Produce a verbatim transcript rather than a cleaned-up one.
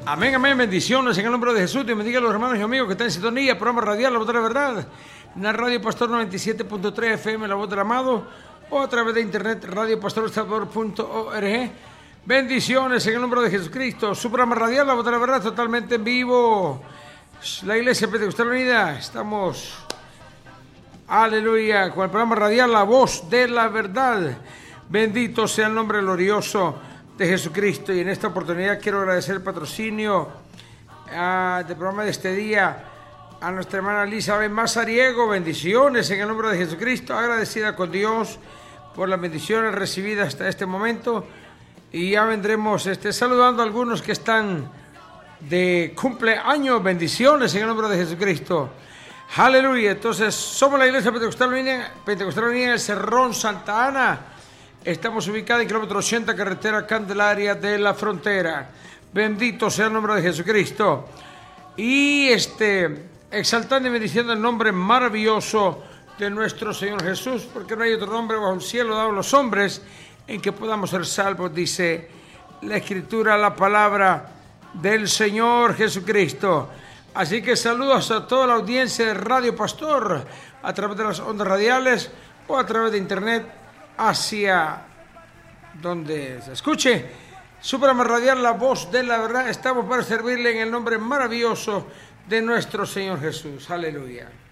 Amén, amén, bendiciones en el nombre de Jesús. Dios bendiga a los hermanos y amigos que están en sintonía. Programa radial La Voz de la Verdad, en la Radio Pastor noventa y siete punto tres F M, La Voz del Amado, o a través de internet, radio pastor salvador punto org. Bendiciones en el nombre de Jesucristo. Su programa radial La Voz de la Verdad, totalmente en vivo. La Iglesia Pentecostal Unida, estamos, aleluya, con el programa radial La Voz de la Verdad. Bendito sea el nombre glorioso de Jesucristo. Y en esta oportunidad quiero agradecer el patrocinio uh, del programa de este día a nuestra hermana Elizabeth Mazariego. Bendiciones en el nombre de Jesucristo, agradecida con Dios por las bendiciones recibidas hasta este momento. Y ya vendremos este, saludando a algunos que están de cumpleaños. Bendiciones en el nombre de Jesucristo, aleluya. Entonces somos la Iglesia Pentecostal Unida, Pentecostal Unida en el Cerrón, Santa Ana. Estamos ubicados en kilómetro ochenta, carretera Candelaria de la Frontera. Bendito sea el nombre de Jesucristo. Y este, exaltando y bendiciendo el nombre maravilloso de nuestro Señor Jesús, porque no hay otro nombre bajo el cielo dado a los hombres en que podamos ser salvos, dice la Escritura, la palabra del Señor Jesucristo. Así que saludos a toda la audiencia de Radio Pastor, a través de las ondas radiales o a través de internet, hacia donde se escuche su programa radial La Voz de la Verdad. Estamos para servirle en el nombre maravilloso de nuestro Señor Jesús, aleluya.